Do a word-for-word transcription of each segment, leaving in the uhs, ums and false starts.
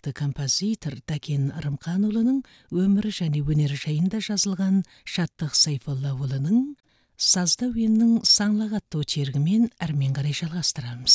атақты композитор Дәкен Рымханұлының өмірі және өнері жайында жазылған Шаттық Сайфоллаұлының Сазда әуенінің саңлақ атты очергімен әрмен қарай жалғастырамыз.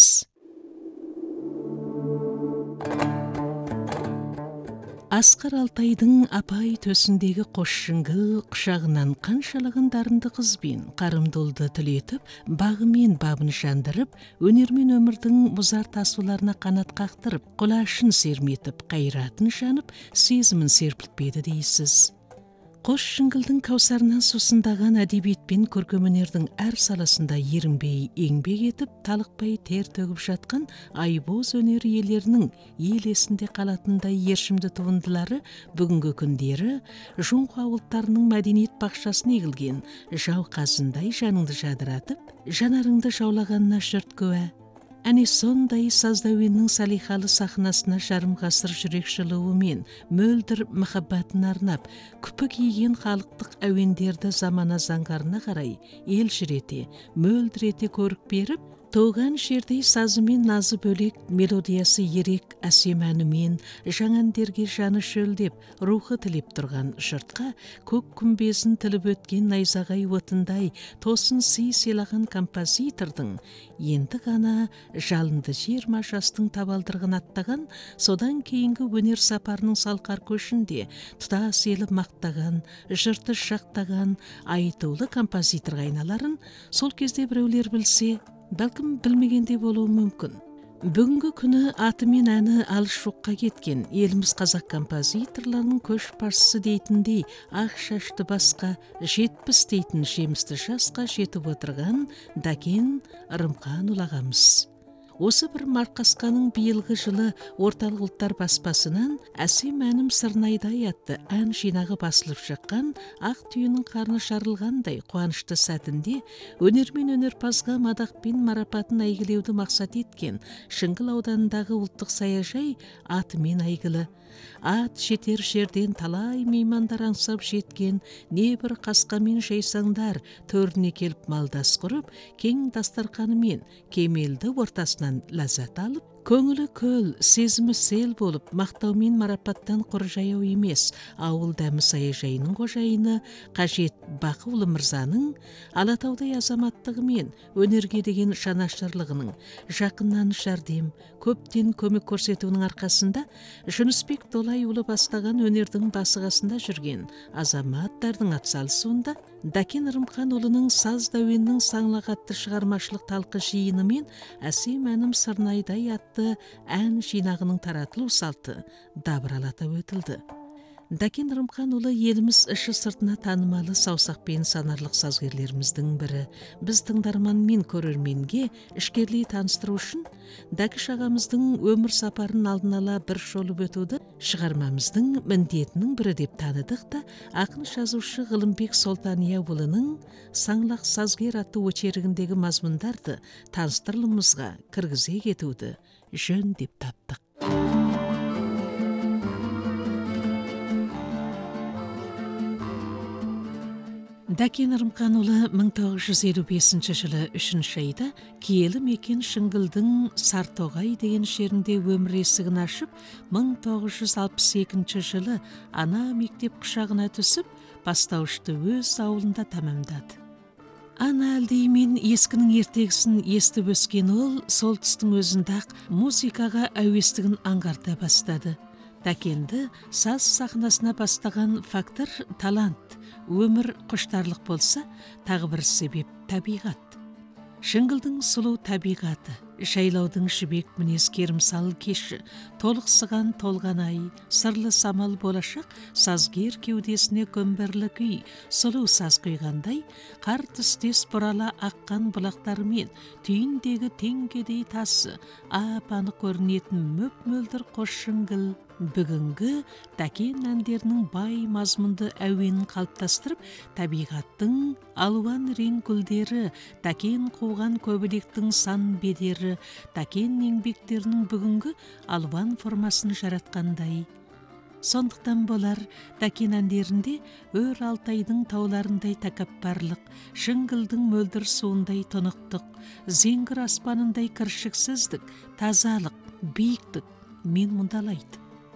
Асқар Алтайдың апай төсіндегі қош жыңғыл құшағынан қаншалаған дарынды қызбен қарымдылды түлетіп, бағымен бабын жандырып, өнермен өмірдің мұзар тасуларына қанат қақтырып, құлашын серметіп, қайратын жанып, сезімін серпілтпеді дейсіз. Қош жыңғылдың каусарынан сусындаған әдебиет пен көркемөнердің әр саласында ерінбей еңбек етіп, талықпай тер төгіп жатқан айбоз өнер иелерінің ел есінде қалатындай ешімді туындылары бүгінгі күндері Жоңғ ауылдарының мәдениет бақшасын егілген жауқазындай жаныңды жадыратып, жанарыңды жаулағанына жұрт куә. Әне сондай Сазда әуенінің салихалы сахнасына жарым ғасыр жүрек жылуымен мөлдір махаббатын арнап, күпі киген халықтық әуендерді замана заңғарына қарай елжірете, мөлдірете көрік беріп, туған жердей сазымен назы бөлек, мелодиясы ерек әсем әнімен, жаңа әндерге жаны шөлдеп, рухы тілеп тұрған жұртқа көк күмбезін тіліп өткен найзағай отындай тосын сый сыйлаған композитордың енді ғана жалынды жиырма жастың табалдырығын аттаған, содан кейінгі өнер сапарының салқар көшінде тұтас елі мақтаған, жұрты жақтаған айтулы композиторға айналарын сол кезде біреулер білсе, бәлкім білмегенде болуы мүмкін. Бүгінгі күні аты мен әні алыс жоққа кеткен еліміз қазақ композиторларының көшбасшысы дейтіндей ақ шашты басқа жетпіс дейтін жемісті жасқа жетіп отырған Дәкен Рымханұлы ағамыз. Осы бір марқасқаның биылғы жылы орталық ұлттар баспасынан әсем әнім Сырнайдай атты ән жинағы басылып шыққан ақ түйенің қарны жарылғандай қуанышты сәтінде өнермен өнерпазға мадақ пен марапатын әйгілеуді мақсат еткен Шыңғыл ауданындағы ұлттық саяжай атымен әйгілі. Ат жетер жерден талай меймандар аңсап жеткен, небір қасқамен жайсаңдар төріне келіп малдас құрып, кең дастарқанымен кемелді ортасынан ләззат алып, көңілі көл, сезімі сел болып, мақтаумен марапаттан құр жаяу емес, ауыл дәмі саяжайының қожайыны Қажет Бақыұлы мырзаның Алатаудай азаматтығы мен өнерге деген жанашырлығының, жақыннан жәрдем, көптен көмек көрсетуінің арқасында Жүнісбек Долайұлы бастаған өнердің басығасында жүрген азаматтардың атсалысуында Дәкен Рымханұлының Сазда әуенінің саңлақ атты шығармашылық талқы жиыны мен әсем әнім Сырнайдай атты ән жинағының таратылу салты дабыралата өтілді. Дәкен Рымханұлы еліміз іші сыртына танымалы саусақпен санарлық сазгерлеріміздің бірі. Біз тыңдарман мен көрерменге ішкерлей таныстыру үшін Дәкіш ағамыздың өмір сапарын алдын ала бір шолып өтуді шығармамыздың міндетінің бірі деп таныдық та, ақын жазушы Ғылымбек Солтанияұлының Саңлақ сазгер атты очергіндегі мазмұндарды таныстырылымызға кіргізе кетуді жөн деп таптық. Дәкен Рымханұлы мың тоғыз жүз елу бесінші жылы үшінші айда киелі мекен Шыңғылдың Сартоғай деген жерінде өмір есігін ашып, мың тоғыз жүз алпыс екінші жылы ана мектеп құшағына түсіп, бастауышты өз ауылында тәмамдады. Ана әлдеймен ескінің ертегісін естіп өскен ол, сол тұстың өзінде-ақ музыкаға әуестігін аңғарта бастады. Дәкенді саз сахнасына бастаған фактор талант, өмір құштарлық болса, тағы бір себеп табиғат. Шыңғылдың сұлу табиғаты, жайлаудың жібек мінез керімсал кеші, толықсыған толған ай, сырлы самал болашақ, сазгер кеудесіне көмбірлі күй, сұлу саз құйғандай, қар түстес бұрала аққан бұлақтарымен, түйіндегі теңгедей тасы, ап-анық көрінетін мөп-мөлдір қош Шыңғыл, бүгінгі Дәкен әндерінің бай мазмұнды әуенін қалыптастырып, табиғаттың алуан рең гүлдері, Дәкен қуған көбелектің сан бедері, Дәкен еңбектерінің бүгінгі алуан формасын жаратқандай. Сондықтан болар Дәкен әндерінде өр Алтайдың тауларындай тәкаппарлық, Шыңғылдың мөлдір суындай тұнықтық, зеңгір аспанындай кіршіксіздік, тазалық, биіктік мен мұндалайды.